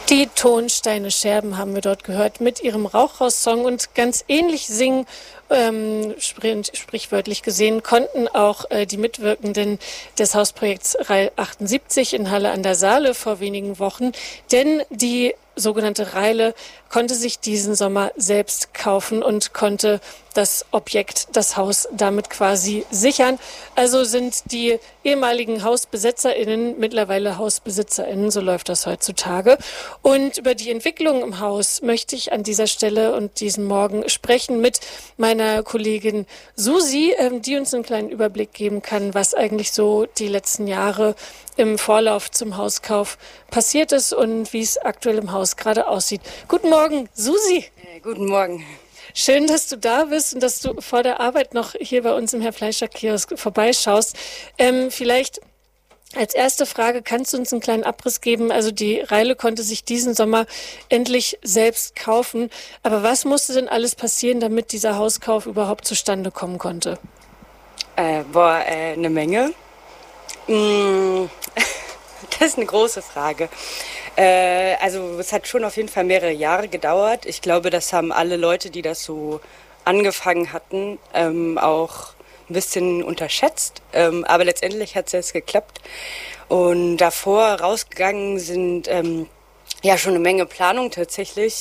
Die Tonsteine Scherben haben wir dort gehört mit ihrem Rauchhaus-Song, und ganz ähnlich singen, sprichwörtlich gesehen, konnten auch die Mitwirkenden des Hausprojekts Reil 78 in Halle an der Saale vor wenigen Wochen, denn die sogenannte Reile konnte sich diesen Sommer selbst kaufen und konnte das Objekt, das Haus, damit quasi sichern. Also sind die ehemaligen HausbesetzerInnen mittlerweile HausbesitzerInnen, so läuft das heutzutage. Und über die Entwicklung im Haus möchte ich an dieser Stelle und diesen Morgen sprechen mit meiner Kollegin Susi, die uns einen kleinen Überblick geben kann, was eigentlich so die letzten Jahre im Vorlauf zum Hauskauf passiert ist und wie es aktuell im Haus gerade aussieht. Guten Morgen, Susi. Guten Morgen. Schön, dass du da bist und dass du vor der Arbeit noch hier bei uns im Herr Fleischer Kiosk vorbeischaust. Vielleicht als erste Frage, kannst du uns einen kleinen Abriss geben? Also die Reile konnte sich diesen Sommer endlich selbst kaufen. Aber was musste denn alles passieren, damit dieser Hauskauf überhaupt zustande kommen konnte? Eine Menge. Das ist eine große Frage. Also es hat schon auf jeden Fall mehrere Jahre gedauert. Ich glaube, das haben alle Leute, die das so angefangen hatten, auch ein bisschen unterschätzt. Aber letztendlich hat es jetzt geklappt. Und davor rausgegangen sind ja schon eine Menge Planung tatsächlich.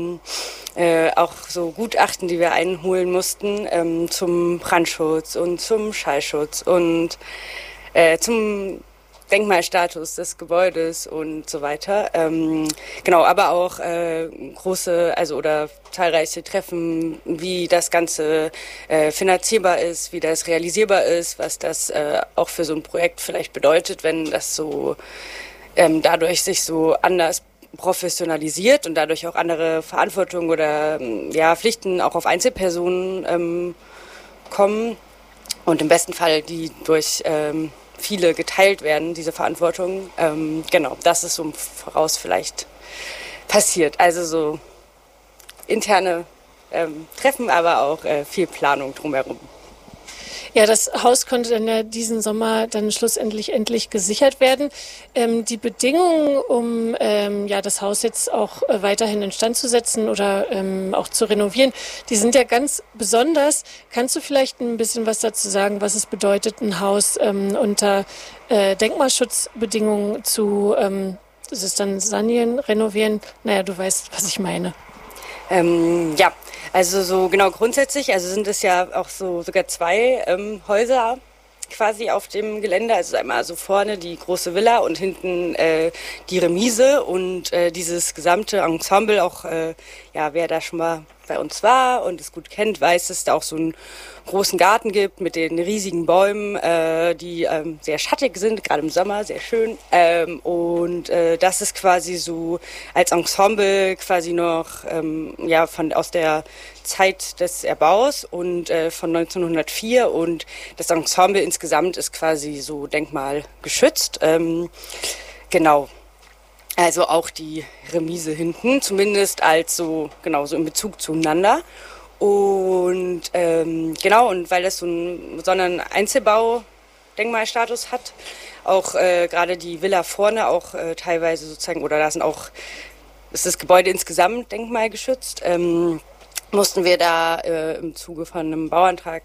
Auch so Gutachten, die wir einholen mussten zum Brandschutz und zum Schallschutz und zum Denkmalstatus des Gebäudes und so weiter. Genau, aber auch große, oder zahlreiche Treffen, wie das Ganze finanzierbar ist, wie das realisierbar ist, was das auch für so ein Projekt vielleicht bedeutet, wenn das so dadurch sich so anders professionalisiert und dadurch auch andere Verantwortung oder Pflichten auch auf Einzelpersonen kommen und im besten Fall die durch viele geteilt werden, diese Verantwortung. Genau, das ist so voraus vielleicht passiert. Also so interne Treffen, aber auch viel Planung drumherum. Ja, das Haus konnte dann ja diesen Sommer dann schlussendlich endlich gesichert werden. Die Bedingungen, um das Haus jetzt auch weiterhin instand zu setzen oder auch zu renovieren, die sind ja ganz besonders. Kannst du vielleicht ein bisschen was dazu sagen, was es bedeutet, ein Haus unter Denkmalschutzbedingungen zu, ist es dann sanieren, renovieren? Naja, du weißt, was ich meine. Ja, also so genau grundsätzlich, also sind es ja auch so sogar zwei Häuser quasi auf dem Gelände, also einmal so vorne die große Villa und hinten die Remise und dieses gesamte Ensemble auch, wer da schon mal bei uns war und es gut kennt, weiß, dass es da auch so einen großen Garten gibt mit den riesigen Bäumen, die sehr schattig sind, gerade im Sommer, sehr schön. Und das ist quasi so als Ensemble quasi noch aus der Zeit des Erbaus und von 1904 und das Ensemble insgesamt ist quasi so denkmalgeschützt. Genau. Also auch die Remise hinten, zumindest als so in Bezug zueinander. Und und weil das so einen Einzelbau-Denkmalstatus hat, auch gerade die Villa vorne auch teilweise sozusagen, oder ist das Gebäude insgesamt denkmalgeschützt, mussten wir da im Zuge von einem Bauantrag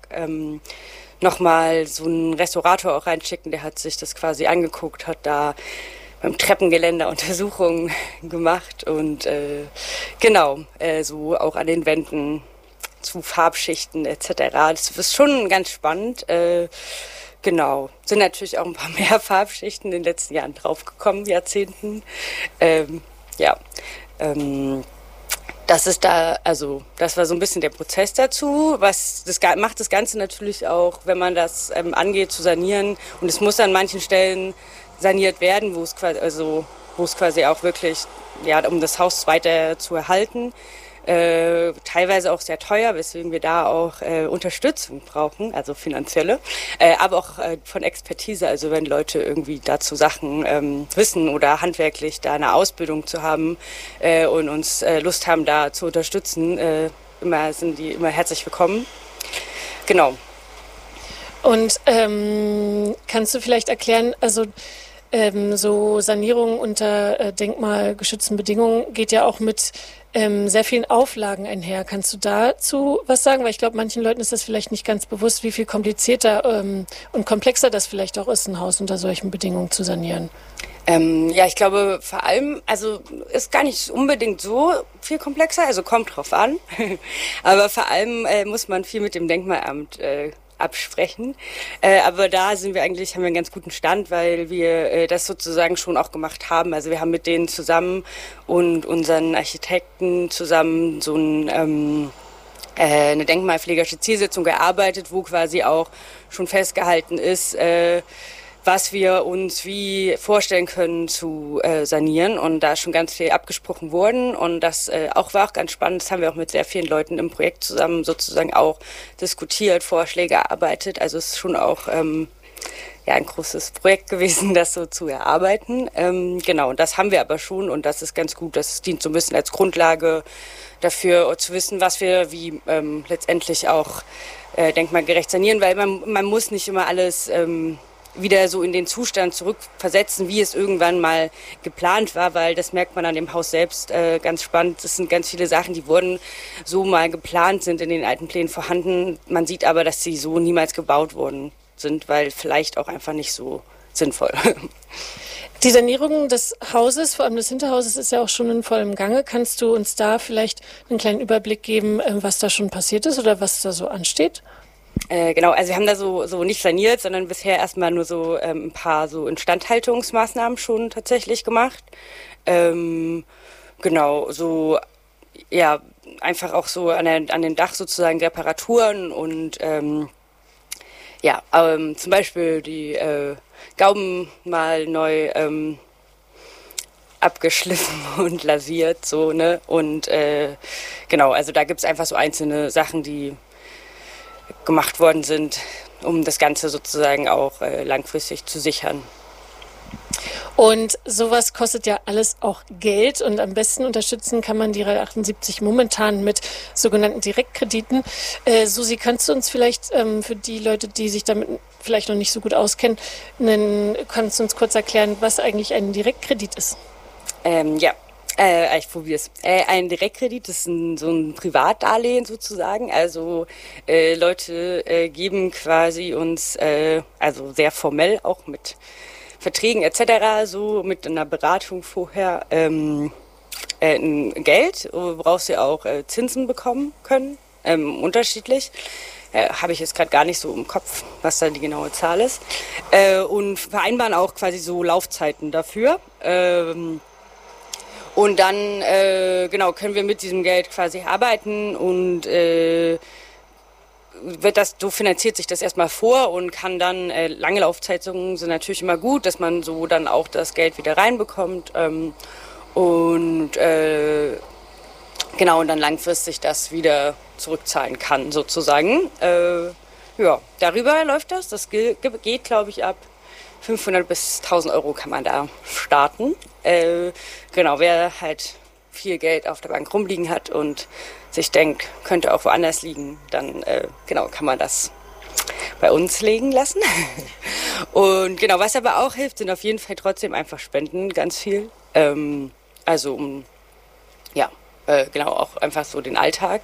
nochmal so einen Restaurator auch reinschicken, der hat sich das quasi angeguckt, hat da beim Treppengeländer Untersuchungen gemacht und so auch an den Wänden zu Farbschichten etc. Das ist schon ganz spannend. Sind natürlich auch ein paar mehr Farbschichten in den letzten Jahren draufgekommen, Jahrzehnten. Das ist das war so ein bisschen der Prozess dazu. Macht das Ganze natürlich auch, wenn man das angeht, zu sanieren. Und es muss an manchen Stellen saniert werden, wo es quasi auch wirklich, um das Haus weiter zu erhalten. Teilweise auch sehr teuer, weswegen wir da auch Unterstützung brauchen, also finanzielle, aber auch von Expertise, also wenn Leute irgendwie dazu Sachen wissen oder handwerklich da eine Ausbildung zu haben und uns Lust haben, da zu unterstützen, sind die immer herzlich willkommen. Genau. Und kannst du vielleicht erklären, also So Sanierung unter denkmalgeschützten Bedingungen geht ja auch mit sehr vielen Auflagen einher. Kannst du dazu was sagen? Weil ich glaube, manchen Leuten ist das vielleicht nicht ganz bewusst, wie viel komplizierter und komplexer das vielleicht auch ist, ein Haus unter solchen Bedingungen zu sanieren. Ja, ich glaube vor allem, also ist gar nicht unbedingt so viel komplexer, also kommt drauf an. Aber vor allem muss man viel mit dem Denkmalamt absprechen. Aber da haben wir einen ganz guten Stand, weil wir das sozusagen schon auch gemacht haben. Also wir haben mit denen zusammen und unseren Architekten zusammen so eine denkmalpflegerische Zielsetzung gearbeitet, wo quasi auch schon festgehalten ist, was wir uns wie vorstellen können zu sanieren. Und da ist schon ganz viel abgesprochen worden. Und das war auch ganz spannend. Das haben wir auch mit sehr vielen Leuten im Projekt zusammen sozusagen auch diskutiert, Vorschläge erarbeitet. Also es ist schon auch ein großes Projekt gewesen, das so zu erarbeiten. Genau, und das haben wir aber schon. Und das ist ganz gut. Das dient so ein bisschen als Grundlage dafür, zu wissen, was wir wie letztendlich auch denkmalgerecht sanieren. Weil man muss nicht immer alles wieder so in den Zustand zurückversetzen, wie es irgendwann mal geplant war, weil das merkt man an dem Haus selbst ganz spannend. Es sind ganz viele Sachen, die wurden so mal geplant, sind in den alten Plänen vorhanden. Man sieht aber, dass sie so niemals gebaut worden sind, weil vielleicht auch einfach nicht so sinnvoll. Die Sanierung des Hauses, vor allem des Hinterhauses, ist ja auch schon in vollem Gange. Kannst du uns da vielleicht einen kleinen Überblick geben, was da schon passiert ist oder was da so ansteht? Genau, also wir haben da so nicht saniert, sondern bisher erstmal nur so ein paar so Instandhaltungsmaßnahmen schon tatsächlich gemacht. Genau, so ja, einfach auch so an dem Dach sozusagen Reparaturen und zum Beispiel die Gauben mal neu abgeschliffen und lasiert, so, ne? Und genau, also da gibt's einfach so einzelne Sachen, die gemacht worden sind, um das Ganze sozusagen auch langfristig zu sichern. Und sowas kostet ja alles auch Geld und am besten unterstützen kann man die RAL 78 momentan mit sogenannten Direktkrediten. Susi, kannst du uns vielleicht für die Leute, die sich damit vielleicht noch nicht so gut auskennen, kannst du uns kurz erklären, was eigentlich ein Direktkredit ist? Ich probiere es. Ein Direktkredit ist so ein Privatdarlehen sozusagen. Also Leute geben quasi uns, also sehr formell auch mit Verträgen etc., so mit einer Beratung vorher Geld, worauf sie auch Zinsen bekommen können, unterschiedlich. Habe ich jetzt gerade gar nicht so im Kopf, was da die genaue Zahl ist. Und vereinbaren auch quasi so Laufzeiten dafür. Und dann können wir mit diesem Geld quasi arbeiten und so finanziert sich das erstmal vor und kann dann, lange Laufzeiten sind natürlich immer gut, dass man so dann auch das Geld wieder reinbekommt und dann langfristig das wieder zurückzahlen kann sozusagen. Darüber läuft das. Das geht, glaube ich, ab 500 bis 1000 Euro kann man da starten. Wer halt viel Geld auf der Bank rumliegen hat und sich denkt, könnte auch woanders liegen, dann kann man das bei uns legen lassen. Und was aber auch hilft, sind auf jeden Fall trotzdem einfach Spenden, ganz viel. Auch einfach so den Alltag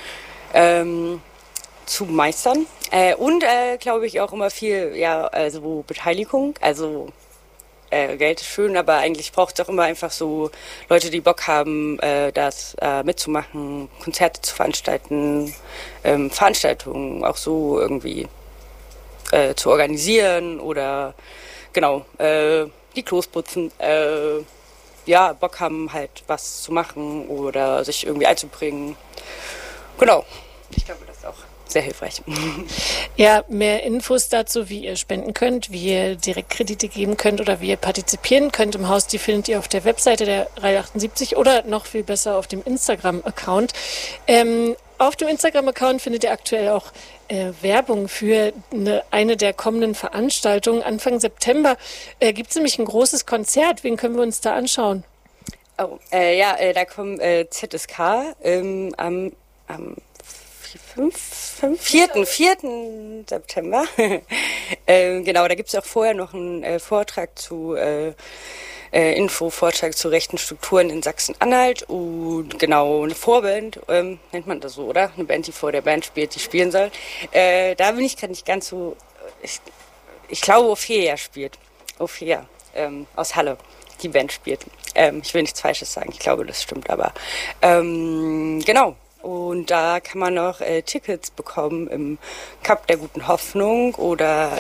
zu meistern. Glaube ich, auch immer viel, Beteiligung. Also Geld ist schön, aber eigentlich braucht es auch immer einfach so Leute, die Bock haben, das mitzumachen, Konzerte zu veranstalten, Veranstaltungen auch so irgendwie zu organisieren oder die Klos putzen. Bock haben halt was zu machen oder sich irgendwie einzubringen. Genau. Ich glaube, das ist auch sehr hilfreich. Ja, mehr Infos dazu, wie ihr spenden könnt, wie ihr Direktkredite geben könnt oder wie ihr partizipieren könnt im Haus, die findet ihr auf der Webseite der RAL 78 oder noch viel besser auf dem Instagram-Account. Auf dem Instagram-Account findet ihr aktuell auch Werbung für eine der kommenden Veranstaltungen. Anfang September gibt es nämlich ein großes Konzert. Wen können wir uns da anschauen? Da kommen ZSK am 4. September. Genau, da gibt es auch vorher noch einen Vortrag zu Vortrag zu rechten Strukturen in Sachsen-Anhalt und genau, eine Vorband, nennt man das so, oder? Eine Band, die vor der Band spielt, die spielen soll. Da bin ich gerade nicht ganz so, ich glaube, Ophelia spielt. Ophelia, aus Halle, die Band spielt. Ich will nichts Falsches sagen, ich glaube, das stimmt, aber genau. Und da kann man noch Tickets bekommen im Cup der Guten Hoffnung oder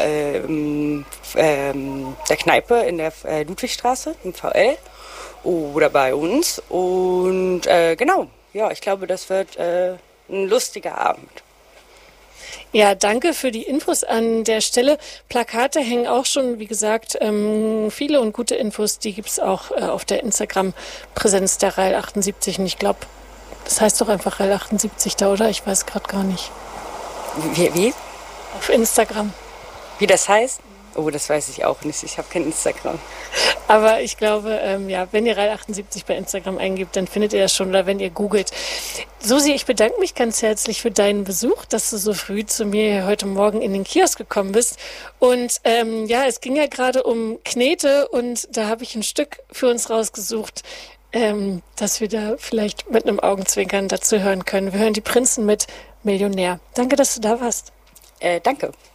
der Kneipe in der Ludwigstraße im VL oder bei uns. Und genau, ja, ich glaube, das wird ein lustiger Abend. Ja, danke für die Infos an der Stelle. Plakate hängen auch schon, wie gesagt, viele und gute Infos, die gibt es auch auf der Instagram-Präsenz der Rail 78. Und ich glaube, das heißt doch einfach Rail 78 da, oder? Ich weiß gerade gar nicht. Wie? Auf Instagram. Wie das heißt? Oh, das weiß ich auch nicht. Ich habe kein Instagram. Aber ich glaube, ja, wenn ihr Rail 78 bei Instagram eingibt, dann findet ihr das schon, oder wenn ihr googelt. Susi, ich bedanke mich ganz herzlich für deinen Besuch, dass du so früh zu mir heute Morgen in den Kiosk gekommen bist. Und ja, es ging ja gerade um Knete und da habe ich ein Stück für uns rausgesucht, dass wir da vielleicht mit einem Augenzwinkern dazu hören können. Wir hören die Prinzen mit Millionär. Danke, dass du da warst. Danke.